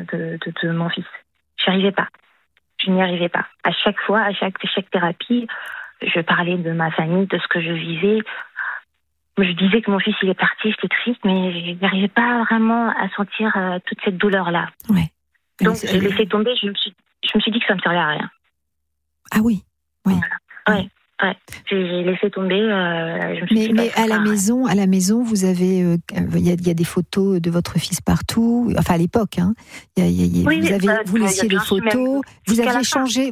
de mon fils. Je n'y arrivais pas. À chaque fois, à chaque thérapie, je parlais de ma famille, de ce que je vivais. Je disais que mon fils il est parti, j'étais triste, mais je n'arrivais pas vraiment à sentir toute cette douleur-là. Ouais. Donc j'ai laissé tomber, je me suis dit que ça ne me servait à rien. Ah oui, oui. Voilà. Ouais. J'ai laissé tomber. Je me suis dit, mais à la maison, vous avez, il y a des photos de votre fils partout. Enfin à l'époque, hein. Vous laissiez les photos. Vous avez changé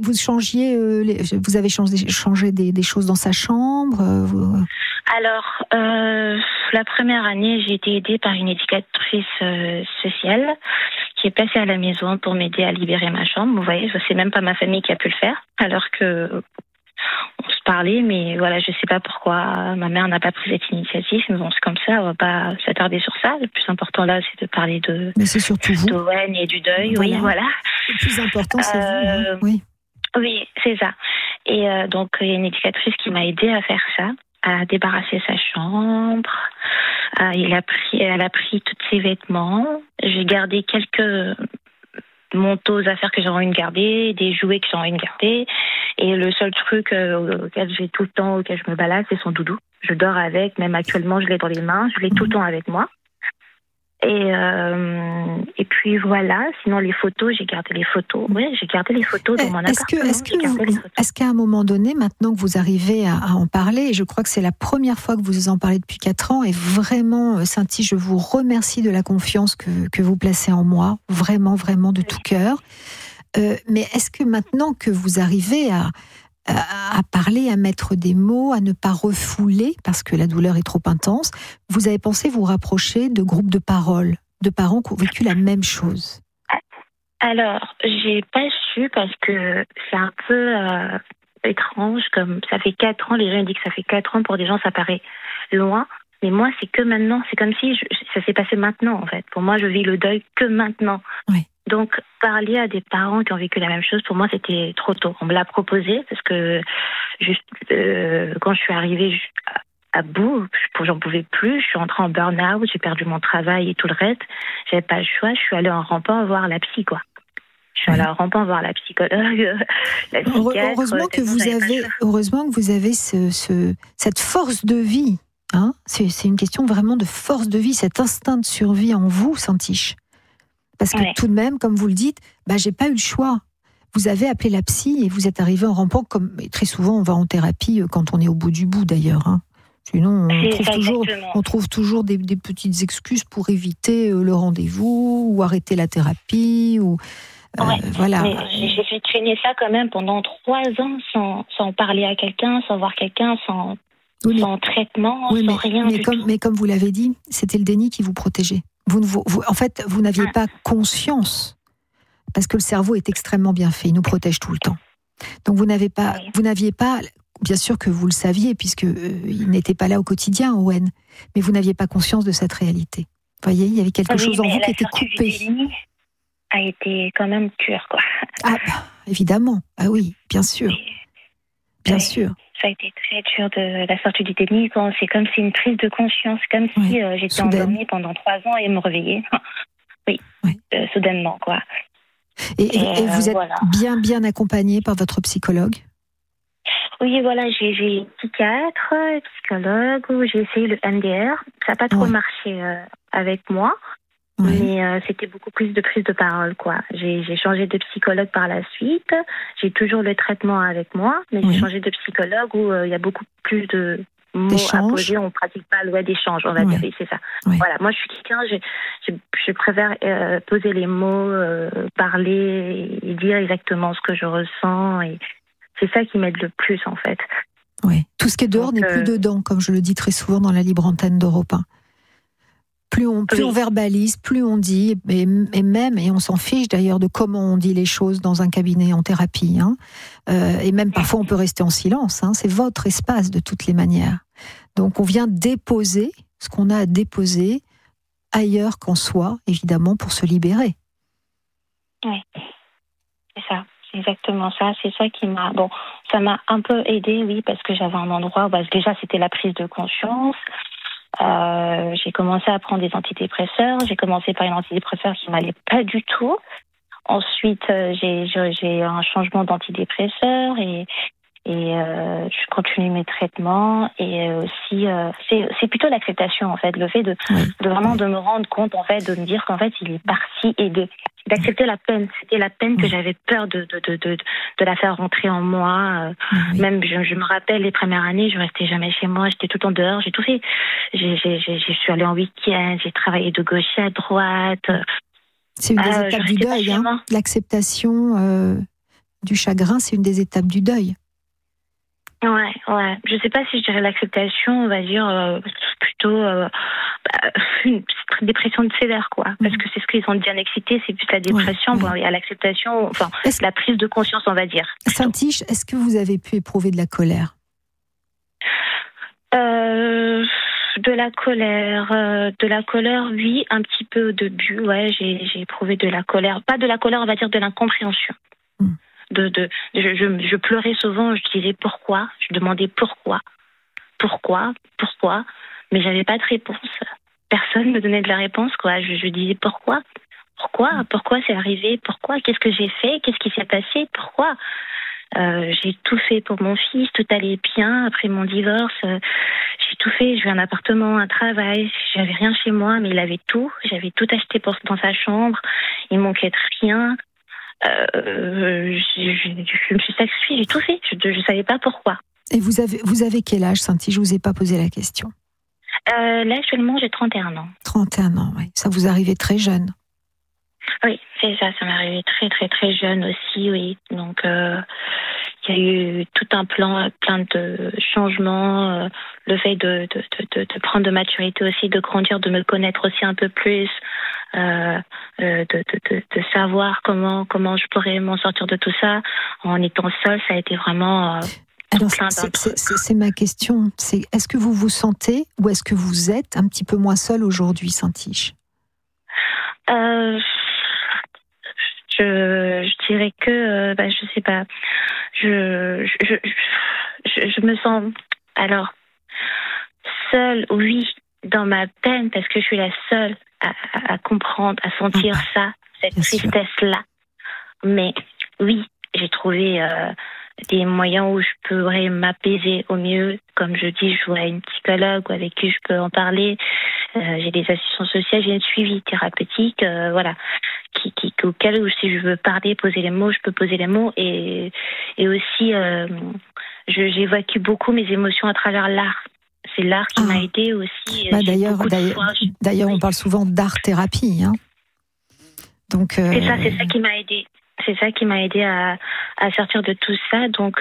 des choses dans sa chambre. Alors, la première année, j'ai été aidée par une éducatrice sociale qui est passée à la maison pour m'aider à libérer ma chambre. Vous voyez, c'est même pas ma famille qui a pu le faire, alors que on se parlait, mais voilà, je sais pas pourquoi ma mère n'a pas pris cette initiative. Mais bon, c'est comme ça, on va pas s'attarder sur ça. Le plus important là, c'est de parler mais c'est surtout vous. d'Owen et du deuil. Voilà. Oui, voilà. Le plus important, c'est vous. Hein. Oui. Oui, c'est ça. Et donc, il y a une éducatrice qui m'a aidée à faire ça, à débarrasser sa chambre. Elle a pris tous ses vêtements. J'ai gardé quelques manteaux, affaires que j'ai envie de garder, des jouets que j'ai envie de garder. Et le seul truc auquel j'ai tout le temps, auquel je me balade, c'est son doudou. Je dors avec, même actuellement, je l'ai dans les mains, je l'ai tout le temps avec moi. Et puis voilà, sinon les photos, j'ai gardé les photos. Oui, j'ai gardé les photos dans mon appartement. Est-ce qu'à un moment donné, maintenant que vous arrivez à en parler, et je crois que c'est la première fois que vous en parlez depuis 4 ans, et vraiment, Cindy, je vous remercie de la confiance que vous placez en moi, vraiment, vraiment de tout cœur. Mais est-ce que maintenant que vous arrivez à parler, à mettre des mots, à ne pas refouler, parce que la douleur est trop intense, vous avez pensé vous rapprocher de groupes de parole, de parents qui ont vécu la même chose? Alors, j'ai pas su parce que c'est un peu étrange, comme ça fait 4 ans, les gens disent que ça fait 4 ans, pour des gens ça paraît loin, mais moi c'est que maintenant, c'est comme si ça s'est passé maintenant en fait. Pour moi, je vis le deuil que maintenant. Oui. Donc, parler à des parents qui ont vécu la même chose, pour moi, c'était trop tôt. On me l'a proposé parce que juste quand je suis arrivée à bout, j'en pouvais plus. Je suis entrée en burn-out, j'ai perdu mon travail et tout le reste. J'avais pas le choix. Je suis allée en rampant voir la psy, quoi. Je suis allée en rampant voir la psychologue, la psychiatre. Heureusement que vous avez cette force de vie. Hein, c'est une question vraiment de force de vie, cet instinct de survie en vous, Santiche. Parce que tout de même, comme vous le dites, j'ai pas eu le choix. Vous avez appelé la psy et vous êtes arrivé en rampant, comme très souvent on va en thérapie quand on est au bout du bout d'ailleurs. Hein. Sinon, on trouve toujours des petites excuses pour éviter le rendez-vous ou arrêter la thérapie. Voilà. Mais j'ai fait traîner ça quand même pendant 3 ans sans parler à quelqu'un, sans voir quelqu'un, sans traitement, sans rien du tout. Mais comme vous l'avez dit, c'était le déni qui vous protégeait. En fait, vous n'aviez pas conscience, parce que le cerveau est extrêmement bien fait, il nous protège tout le temps. Donc vous n'aviez pas, bien sûr que vous le saviez, puisque il n'était pas là au quotidien, Owen, mais vous n'aviez pas conscience de cette réalité. Vous voyez, il y avait quelque chose en vous qui était coupé. La sortie du déni a été quand même dure, quoi. Évidemment. Ah oui, bien sûr. Bien sûr. Ça a été très dur de la sortie du déni. C'est comme si une prise de conscience, comme si j'étais endormie pendant 3 ans et me réveillais. Soudainement, quoi. Et vous êtes bien accompagnée par votre psychologue? Oui, voilà, j'ai psychiatre, psychologue, j'ai essayé le MDR. Ça n'a pas trop marché avec moi. Oui. Mais c'était beaucoup plus de prise de parole, quoi. J'ai changé de psychologue par la suite. J'ai toujours le traitement avec moi, mais j'ai changé de psychologue où il y a beaucoup plus de mots à poser. On ne pratique pas d'échange, on va dire. Oui, c'est ça. Oui. Voilà, moi je suis quelqu'un, je préfère poser les mots, parler et dire exactement ce que je ressens. Et c'est ça qui m'aide le plus, en fait. Oui, tout ce qui est dehors n'est plus dedans, comme je le dis très souvent dans la libre antenne d'Europe 1. Plus on verbalise, plus on dit, et on s'en fiche d'ailleurs de comment on dit les choses dans un cabinet en thérapie. Hein. Et même parfois on peut rester en silence. Hein. C'est votre espace de toutes les manières. Donc on vient déposer ce qu'on a à déposer ailleurs qu'en soi, évidemment, pour se libérer. Oui, c'est ça. C'est exactement ça. C'est ça qui m'a... Bon, ça m'a un peu aidée, oui, parce que j'avais un endroit où déjà c'était la prise de conscience. J'ai commencé à prendre des antidépresseurs. J'ai commencé par une antidépresseur qui m'allait pas du tout. Ensuite, j'ai un changement d'antidépresseur et je continue mes traitements. Et aussi, c'est plutôt l'acceptation, en fait, le fait de vraiment de me rendre compte, en fait, de me dire qu'en fait, il est parti et d'accepter la peine. C'était la peine que j'avais peur de la faire rentrer en moi. Même, je me rappelle les premières années, je restais jamais chez moi, j'étais tout le temps dehors, j'ai tout fait. Je suis allée en week-end, j'ai travaillé de gauche à droite. C'est une des étapes du deuil, hein. L'acceptation du chagrin, c'est une des étapes du deuil. Ouais. Je sais pas si je dirais l'acceptation, on va dire plutôt une dépression sévère, quoi. Parce que c'est ce qu'ils ont bien excité, c'est plus la dépression. Bon, et à l'acceptation, enfin, la prise de conscience, on va dire. Saint-Tiche, est-ce que vous avez pu éprouver de la colère? De la colère, oui, un petit peu au début, ouais, j'ai éprouvé de la colère. Pas de la colère, on va dire de l'incompréhension. Je pleurais souvent, je disais pourquoi, je demandais pourquoi, mais j'avais pas de réponse. Personne me donnait de la réponse, quoi. Je disais pourquoi c'est arrivé, pourquoi, qu'est-ce que j'ai fait, qu'est-ce qui s'est passé, pourquoi. J'ai tout fait pour mon fils, tout allait bien après mon divorce. J'ai tout fait, j'ai eu un appartement, un travail, j'avais rien chez moi, mais il avait tout. J'avais tout acheté dans sa chambre, il manquait de rien. Je me suis sacrifiée, j'ai tout fait. Je savais pas pourquoi. Et vous avez quel âge, Saint-Tiche? Je vous ai pas posé la question. Là, actuellement, j'ai 31 ans. 31 ans, oui. Ça vous arrivait très jeune. Oui, c'est ça. Ça m'est arrivé très, très, très jeune aussi, oui. Donc, il y a eu tout un plein de changements. Le fait de prendre de maturité aussi, de grandir, de me connaître aussi un peu plus, de savoir comment je pourrais m'en sortir de tout ça. En étant seule, ça a été vraiment... Alors, c'est ma question. Est-ce que vous vous sentez ou est-ce que vous êtes un petit peu moins seule aujourd'hui, Saint-Tiche? Je dirais que, je sais pas. Je me sens alors seule, oui, dans ma peine parce que je suis la seule à comprendre, à sentir ça, cette tristesse-là. Mais oui, j'ai trouvé des moyens où je pourrais m'apaiser au mieux. Comme je dis, je vois une psychologue avec qui je peux en parler. J'ai des assistants sociaux, j'ai une suivi thérapeutique, voilà, auquel où si je veux parler, poser les mots, je peux poser les mots et aussi j'évacue beaucoup mes émotions à travers l'art. C'est l'art qui m'a aidée aussi. D'ailleurs, on parle souvent d'art-thérapie, hein. Donc, c'est ça qui m'a aidée. C'est ça qui m'a aidée à sortir de tout ça. Donc,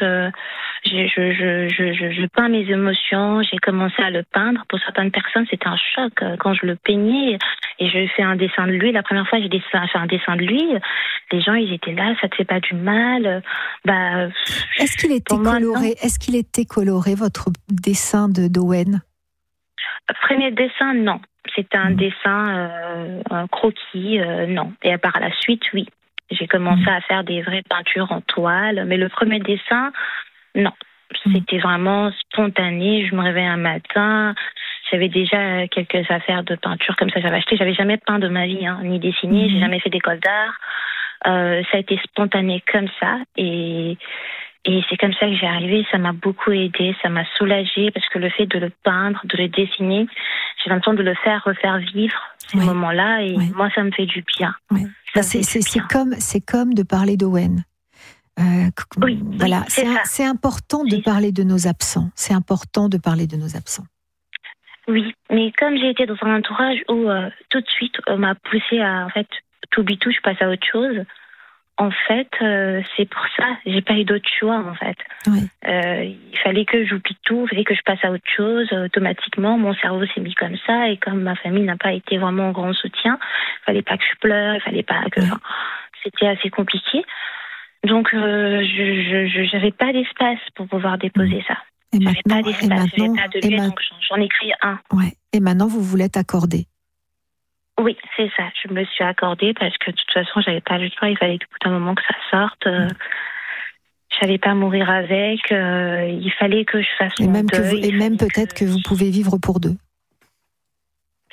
je peins mes émotions. J'ai commencé à le peindre. Pour certaines personnes, c'était un choc quand je le peignais. Et je fais un dessin de lui. La première fois, j'ai fait un dessin de lui. Les gens, ils étaient là. Ça te fait pas du mal. Est-ce qu'il était coloré? Est-ce qu'il était coloré, votre dessin d'Owen? Premier dessin, non. C'était un dessin, un croquis, non. Et par la suite, oui. J'ai commencé à faire des vraies peintures en toile, mais le premier dessin, non. C'était vraiment spontané. Je me réveillais un matin, j'avais déjà quelques affaires de peinture comme ça, j'avais acheté. J'avais jamais peint de ma vie, hein, ni dessiné, j'ai jamais fait d'école d'art. Ça a été spontané comme ça, et c'est comme ça que j'ai arrivé. Ça m'a beaucoup aidée, ça m'a soulagée, parce que le fait de le peindre, de le dessiner, j'ai l'impression de le refaire vivre ces moments-là, et moi, ça me fait du bien. C'est comme de parler d'Owen. Voilà, c'est important de parler de nos absents. C'est important de parler de nos absents. Oui, mais comme j'ai été dans un entourage où tout de suite on m'a poussée à, en fait, tout, je passe à autre chose. En fait, c'est pour ça, j'ai pas eu d'autre choix, en fait. Il fallait que j'oublie tout, il fallait que je passe à autre chose. Automatiquement, mon cerveau s'est mis comme ça, et comme ma famille n'a pas été vraiment en grand soutien, il fallait pas que je pleure, il fallait pas que... C'était assez compliqué. Donc, je n'avais pas d'espace pour pouvoir déposer ça. J'avais pas d'espace, j'avais pas de lieu, donc j'en ai créé un. Et maintenant, vous voulez accorder? Oui, c'est ça. Je me suis accordée parce que de toute façon, j'avais pas le choix. Il fallait tout un moment que ça sorte. Je n'allais pas mourir avec. Il fallait que je fasse mon deuil. Et même peut-être que vous pouvez vivre pour deux.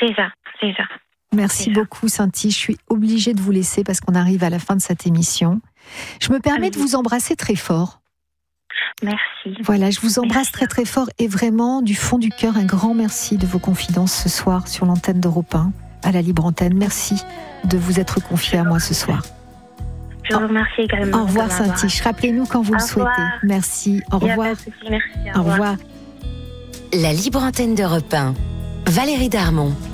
C'est ça. Merci beaucoup, Saint-Tiche. Je suis obligée de vous laisser parce qu'on arrive à la fin de cette émission. Je me permets de vous embrasser très fort. Merci. Voilà, je vous embrasse très très fort et vraiment, du fond du cœur, un grand merci de vos confidences ce soir sur l'antenne d'Europe 1, à la Libre Antenne. Merci de vous être confié à moi ce soir. Je vous remercie également. Au revoir, Saint-Tiche. Rappelez-nous quand vous le souhaitez. Merci. Au revoir. Merci. Au revoir. La Libre Antenne d'Europe 1. Valérie Darmon.